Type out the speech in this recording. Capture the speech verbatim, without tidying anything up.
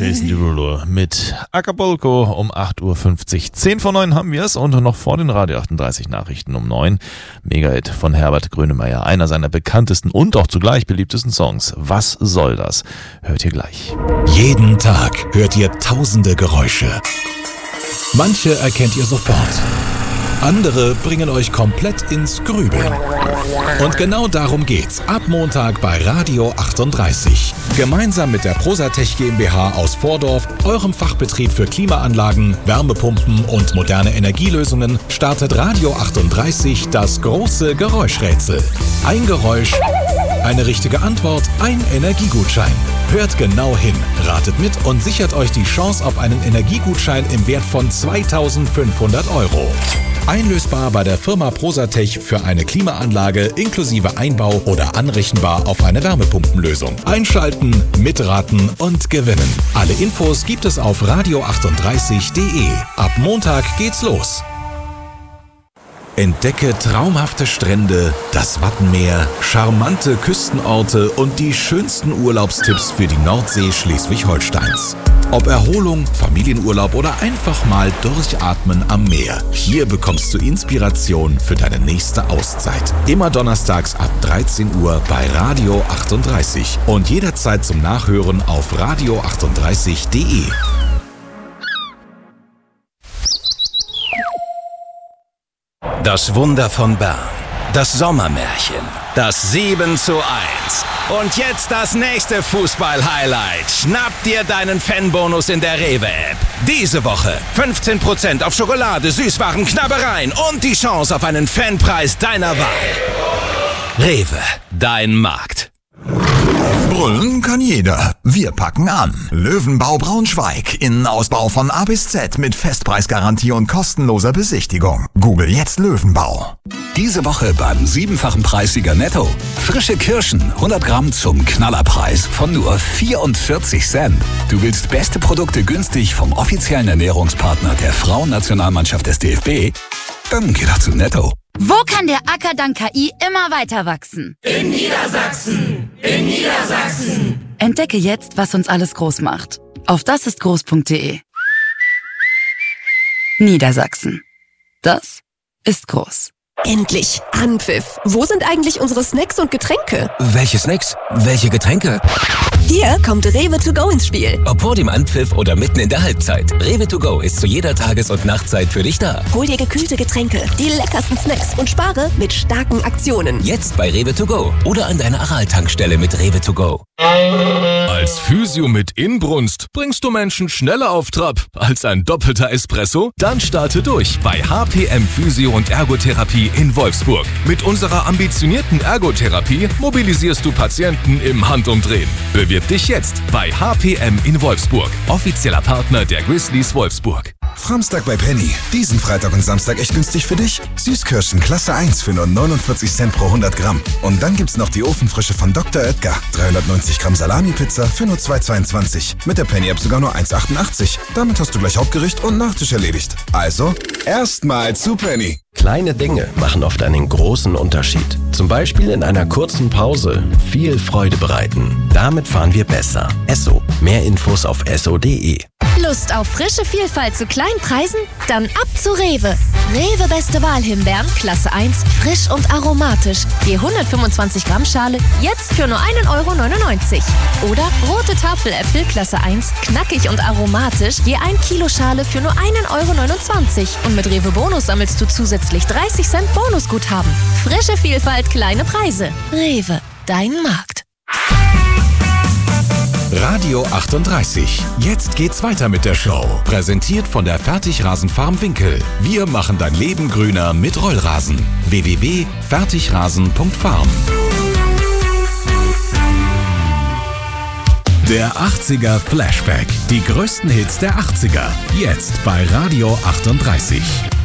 Jason Derulo mit Acapulco um acht Uhr fünfzig. zehn vor neun haben wir es und noch vor den Radio achtunddreißig Nachrichten um neun. Mega-Hit von Herbert Grönemeyer, einer seiner bekanntesten und auch zugleich beliebtesten Songs. Was soll das? Hört ihr gleich. Jeden Tag hört ihr tausende Geräusche. Manche erkennt ihr sofort. Andere bringen euch komplett ins Grübeln. Und genau darum geht's ab Montag bei Radio achtunddreißig. Gemeinsam mit der Prosatech GmbH aus Vordorf, eurem Fachbetrieb für Klimaanlagen, Wärmepumpen und moderne Energielösungen, startet Radio achtunddreißig das große Geräuschrätsel. Ein Geräusch, eine richtige Antwort, ein Energiegutschein. Hört genau hin, ratet mit und sichert euch die Chance auf einen Energiegutschein im Wert von zweitausendfünfhundert Euro. Einlösbar bei der Firma Prosatech für eine Klimaanlage inklusive Einbau oder anrechenbar auf eine Wärmepumpenlösung. Einschalten, mitraten und gewinnen. Alle Infos gibt es auf radio achtunddreißig punkt de. Ab Montag geht's los. Entdecke traumhafte Strände, das Wattenmeer, charmante Küstenorte und die schönsten Urlaubstipps für die Nordsee Schleswig-Holsteins. Ob Erholung, Familienurlaub oder einfach mal durchatmen am Meer. Hier bekommst du Inspiration für deine nächste Auszeit. Immer donnerstags ab dreizehn Uhr bei Radio achtunddreißig und jederzeit zum Nachhören auf radio achtunddreißig punkt de. Das Wunder von Bern, das Sommermärchen, das sieben zu eins. Und jetzt das nächste Fußball-Highlight. Schnapp dir deinen Fanbonus in der Rewe-App. Diese Woche fünfzehn Prozent auf Schokolade, Süßwaren, Knabbereien und die Chance auf einen Fanpreis deiner Wahl. Rewe, dein Markt. Brüllen kann jeder. Wir packen an. Löwenbau Braunschweig. Innenausbau von A bis Z mit Festpreisgarantie und kostenloser Besichtigung. Google jetzt Löwenbau. Diese Woche beim siebenfachen Preissieger Netto. Frische Kirschen, hundert Gramm zum Knallerpreis von nur vierundvierzig Cent. Du willst beste Produkte günstig vom offiziellen Ernährungspartner der Frauennationalmannschaft des D F B? Dann geh doch zu Netto. Wo kann der Acker dank K I immer weiter wachsen? In Niedersachsen! In Niedersachsen! Entdecke jetzt, was uns alles groß macht. Auf dasistgroß punkt de. Niedersachsen. Das ist groß. Endlich! Anpfiff! Wo sind eigentlich unsere Snacks und Getränke? Welche Snacks? Welche Getränke? Hier kommt Rewe to go ins Spiel. Ob vor dem Anpfiff oder mitten in der Halbzeit. Rewe to go ist zu jeder Tages- und Nachtzeit für dich da. Hol dir gekühlte Getränke, die leckersten Snacks und spare mit starken Aktionen. Jetzt bei Rewe to go oder an deiner Aral-Tankstelle mit Rewe to go. Als Physio mit Inbrunst bringst du Menschen schneller auf Trab als ein doppelter Espresso? Dann starte durch bei H P M Physio und Ergotherapie in Wolfsburg. Mit unserer ambitionierten Ergotherapie mobilisierst du Patienten im Handumdrehen. Bewirb dich jetzt bei H P M in Wolfsburg, offizieller Partner der Grizzlies Wolfsburg. Samstag bei Penny. Diesen Freitag und Samstag echt günstig für dich. Süßkirschen Klasse eins für nur neunundvierzig Cent pro hundert Gramm. Und dann gibt's noch die Ofenfrische von Doktor Oetker. dreihundertneunzig Gramm Salami-Pizza für nur zwei Euro zweiundzwanzig. Mit der Penny-App sogar nur eins Euro achtundachtzig. Damit hast du gleich Hauptgericht und Nachtisch erledigt. Also, erstmal zu Penny. Kleine Dinge machen oft einen großen Unterschied. Zum Beispiel in einer kurzen Pause viel Freude bereiten. Damit fahren wir besser. Esso. Mehr Infos auf esso punkt de. Lust auf frische Vielfalt zu kleinen Preisen? Dann ab zu Rewe. Rewe Beste Wahl Himbeeren, Klasse eins, frisch und aromatisch. Die hundertfünfundzwanzig Gramm Schale jetzt für nur ein Euro neunundneunzig. Oder rote Tafeläpfel, Klasse eins, knackig und aromatisch, je ein Kilo Schale für nur ein Euro neunundzwanzig. Und mit Rewe Bonus sammelst du zusätzlich dreißig Cent Bonusguthaben. Frische Vielfalt, kleine Preise. Rewe, dein Markt. Radio achtunddreißig. Jetzt geht's weiter mit der Show. Präsentiert von der Fertigrasenfarm Winkel. Wir machen dein Leben grüner mit Rollrasen. w w w punkt fertigrasen punkt farm. Der achtziger Flashback. Die größten Hits der achtziger. Jetzt bei Radio achtunddreißig.